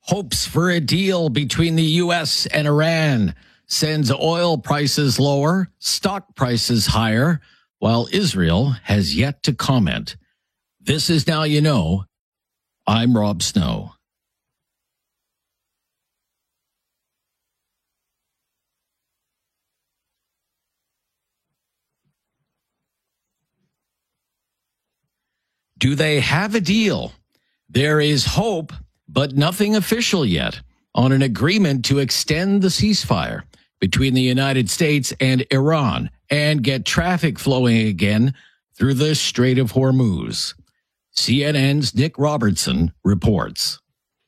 Hopes for a deal between the U.S. and Iran sends oil prices lower, stock prices higher, while Israel has yet to comment. This is Now You Know. I'm Rob Snow. Do they have a deal? There is hope, but nothing official yet, on an agreement to extend the ceasefire between the United States and Iran and get traffic flowing again through the Strait of Hormuz. CNN's Nick Robertson reports.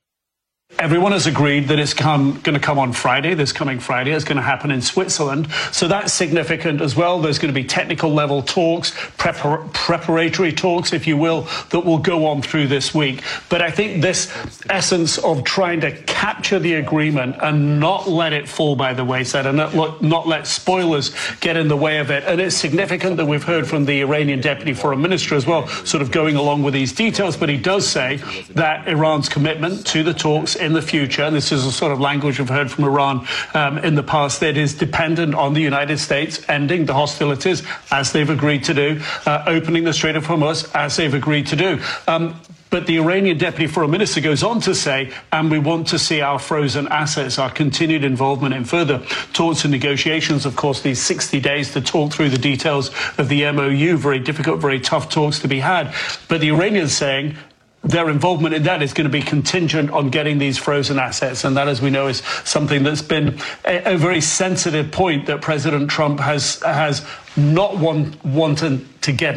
Everyone has agreed that it's going to come on Friday, this coming Friday. It's going to happen in Switzerland. So that's significant as well. There's going to be technical level talks, preparatory talks, if you will, that will go on through this week. But I think this essence of trying to capture the agreement and not let it fall by the wayside and not let spoilers get in the way of it. And it's significant that we've heard from the Iranian Deputy Foreign Minister as well, sort of going along with these details. But he does say that Iran's commitment to the talks in the future, and this is a sort of language we've heard from Iran in the past, that is dependent on the United States ending the hostilities as they've agreed to do, opening the Strait of Hormuz as they've agreed to do. But the Iranian Deputy Foreign Minister goes on to say, and we want to see our frozen assets, our continued involvement in further talks and negotiations. Of course, these 60 days to talk through the details of the MOU, very difficult, very tough talks to be had. But the Iranians saying their involvement in that is going to be contingent on getting these frozen assets. And that, as we know, is something that's been a very sensitive point that President Trump has not wanted to get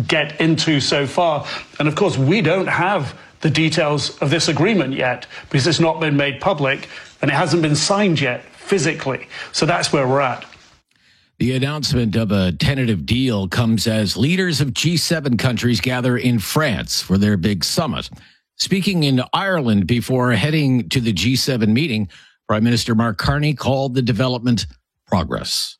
into so far. And of course, we don't have the details of this agreement yet because it's not been made public and it hasn't been signed yet physically. So that's where we're at. The announcement of a tentative deal comes as leaders of G7 countries gather in France for their big summit. Speaking in Ireland before heading to the G7 meeting, Prime Minister Mark Carney called the development progress.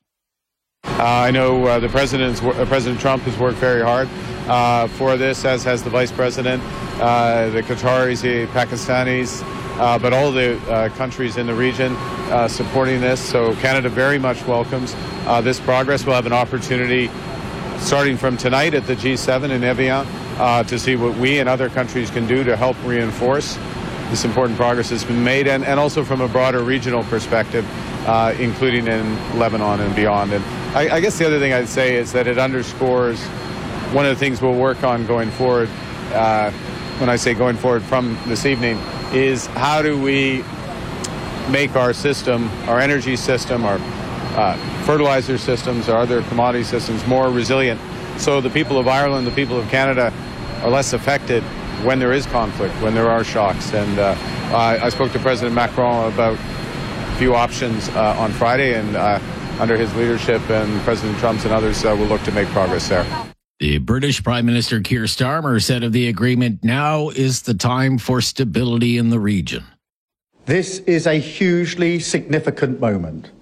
I know President Trump has worked very hard for this, as has the Vice President, the Qataris, the Pakistanis, but all the countries in the region supporting this. So Canada very much welcomes this progress. We'll have an opportunity starting from tonight at the G7 in Evian to see what we and other countries can do to help reinforce this important progress that's been made, and also from a broader regional perspective, including in Lebanon and beyond. And I guess the other thing I'd say is that it underscores one of the things we'll work on going forward, when I say going forward from this evening, is how do we make our system, our energy system, our fertilizer systems, our other commodity systems more resilient, so the people of Ireland, the people of Canada are less affected when there is conflict, when there are shocks. And I spoke to President Macron about a few options on Friday, and under his leadership and President Trump's and others, will look to make progress there. The British Prime Minister Keir Starmer said of the agreement, now is the time for stability in the region. This is a hugely significant moment.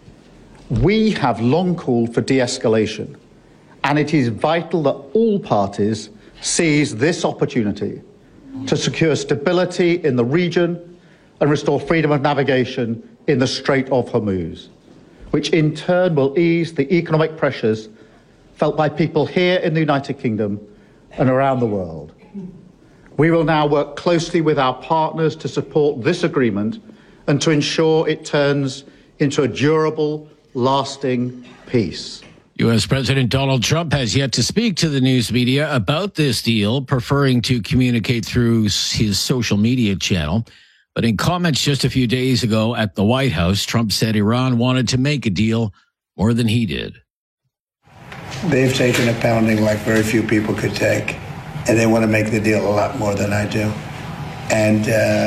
We have long called for de-escalation, and it is vital that all parties seize this opportunity to secure stability in the region and restore freedom of navigation in the Strait of Hormuz, which in turn will ease the economic pressures felt by people here in the United Kingdom and around the world. We will now work closely with our partners to support this agreement and to ensure it turns into a durable, lasting peace. U.S. President Donald Trump has yet to speak to the news media about this deal, preferring to communicate through his social media channel. But in comments just a few days ago at the White House, Trump said Iran wanted to make a deal more than he did. They've taken a pounding like very few people could take, and they want to make the deal a lot more than I do. And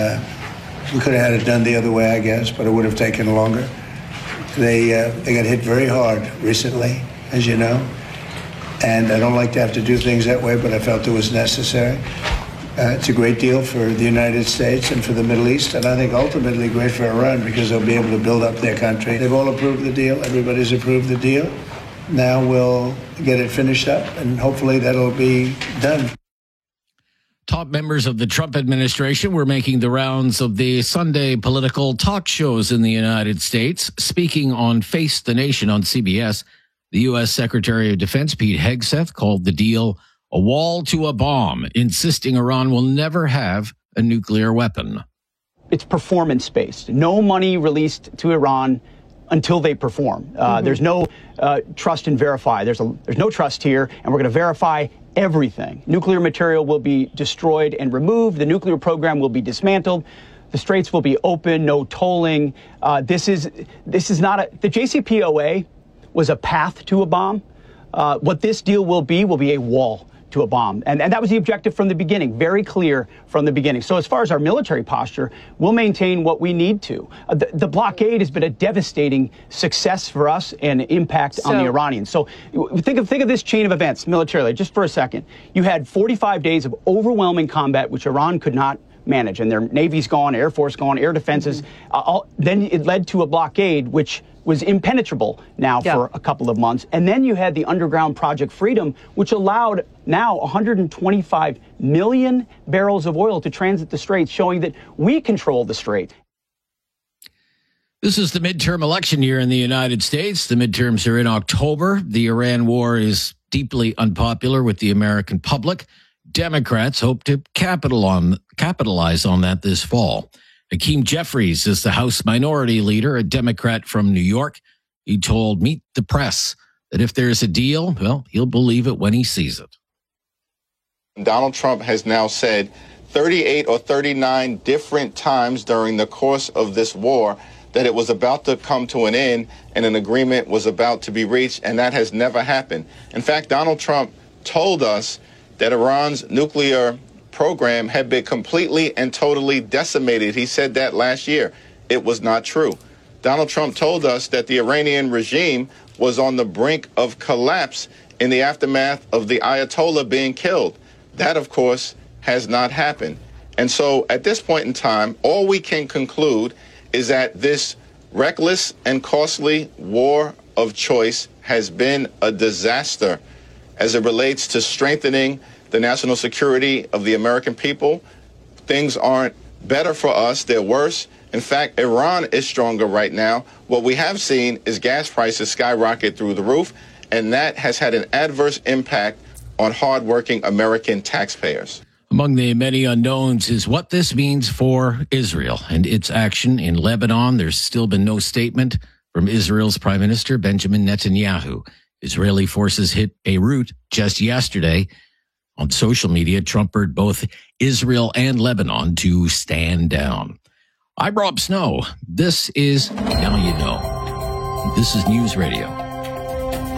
we could have had it done the other way, I guess, but it would have taken longer. They got hit very hard recently, as you know, and I don't like to have to do things that way, but I felt it was necessary. It's a great deal for the United States and for the Middle East, and I think ultimately great for Iran because they'll be able to build up their country. They've all approved the deal. Everybody's approved the deal. Now we'll get it finished up, and hopefully that'll be done. Top members of the Trump administration were making the rounds of the Sunday political talk shows in the United States. Speaking on Face the Nation on CBS, the U.S. Secretary of Defense Pete Hegseth called the deal a wall to a bomb, insisting Iran will never have a nuclear weapon. It's performance-based. No money released to Iran until they perform. There's no trust and verify. There's no trust here, and we're going to verify everything. Nuclear material will be destroyed and removed. The nuclear program will be dismantled. The straits will be open, no tolling. This is not the JCPOA was a path to a bomb. What this deal will be a wall to a bomb. And that was the objective from the beginning, very clear from the beginning. So as far as our military posture, we'll maintain what we need to. The blockade has been a devastating success for us and impact on the Iranians. So think of this chain of events militarily, just for a second. You had 45 days of overwhelming combat, which Iran could not manage, and their Navy's gone, Air Force gone, air defenses. Then it led to a blockade, which was impenetrable now for a couple of months. And then you had the underground Project Freedom, which allowed now 125 million barrels of oil to transit the straits, showing that we control the strait. This is the midterm election year in the United States. The midterms are in October. The Iran war is deeply unpopular with the American public. Democrats hope to capitalize on that this fall. Hakeem Jeffries is the House Minority Leader, a Democrat from New York. He told Meet the Press that if there's a deal, well, he'll believe it when he sees it. Donald Trump has now said 38 or 39 different times during the course of this war that it was about to come to an end and an agreement was about to be reached, and that has never happened. In fact, Donald Trump told us that Iran's nuclear program had been completely and totally decimated. He said that last year. It was not true. Donald Trump told us that the Iranian regime was on the brink of collapse in the aftermath of the Ayatollah being killed. That, of course, has not happened. And so at this point in time, all we can conclude is that this reckless and costly war of choice has been a disaster as it relates to strengthening the national security of the American people. Things aren't better for us, they're worse. In fact, Iran is stronger right now. What we have seen is gas prices skyrocket through the roof, and that has had an adverse impact on hardworking American taxpayers. Among the many unknowns is what this means for Israel and its action in Lebanon. There's still been no statement from Israel's Prime Minister Benjamin Netanyahu. Israeli forces hit Beirut just yesterday. On social media, Trump urged both Israel and Lebanon to stand down. I'm Rob Snow. This is Now You Know. This is News Radio.